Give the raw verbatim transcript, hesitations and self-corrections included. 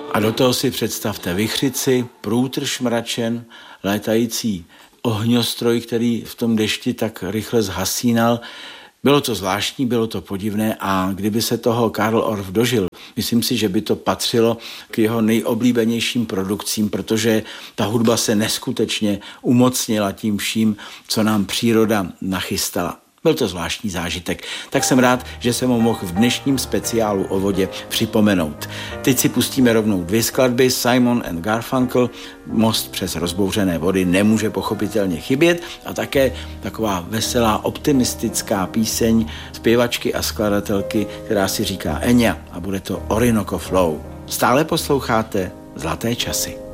A do toho si představte vichřici, průtr šmračen, létající ohňostroj, který v tom dešti tak rychle zhasínal. Bylo to zvláštní, bylo to podivné a kdyby se toho Karl Orff dožil, myslím si, že by to patřilo k jeho nejoblíbenějším produkcím, protože ta hudba se neskutečně umocnila tím vším, co nám příroda nachystala. Byl to zvláštní zážitek, tak jsem rád, že jsem ho mohl v dnešním speciálu o vodě připomenout. Teď si pustíme rovnou dvě skladby, Simon and Garfunkel, Most přes rozbouřené vody nemůže pochopitelně chybět a také taková veselá, optimistická píseň zpěvačky a skladatelky, která si říká Enya a bude to Orinoco Flow. Stále posloucháte Zlaté časy.